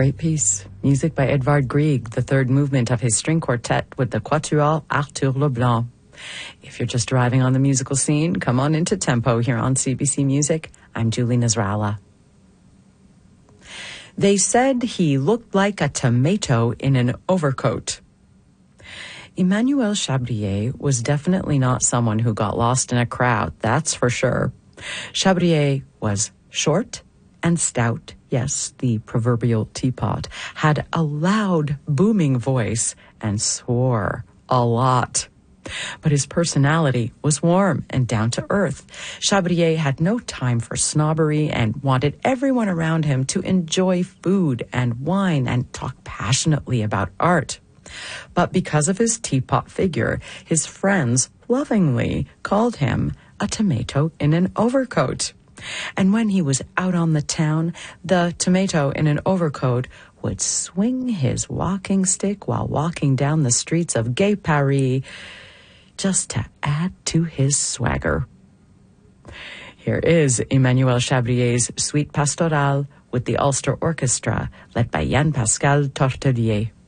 great piece. Music by Edvard Grieg, the third movement of his string quartet with the Quatuor Arthur Leblanc. If you're just arriving on the musical scene, come on into Tempo here on CBC Music. I'm Julie Nasrallah. They said he looked like a tomato in an overcoat. Emmanuel Chabrier was definitely not someone who got lost in a crowd, that's for sure. Chabrier was short and stout. Yes, the proverbial teapot, had a loud, booming voice and swore a lot. But his personality was warm and down to earth. Chabrier had no time for snobbery and wanted everyone around him to enjoy food and wine and talk passionately about art. But because of his teapot figure, his friends lovingly called him a tomato in an overcoat. And when he was out on the town, the tomato in an overcoat would swing his walking stick while walking down the streets of Gay Paris, just to add to his swagger. Here is Emmanuel Chabrier's Suite Pastorale with the Ulster Orchestra, led by Yann Pascal Tortelier.